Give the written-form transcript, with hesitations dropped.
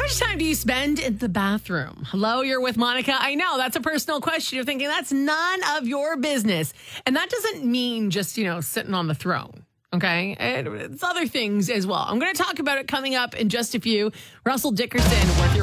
much time do you spend in the bathroom? Hello, you're with Monica. I know that's a personal question. You're thinking that's none of your business. And that doesn't mean just, sitting on the throne. Okay. It's other things as well. I'm going to talk about it coming up in just a few. Russell Dickerson with your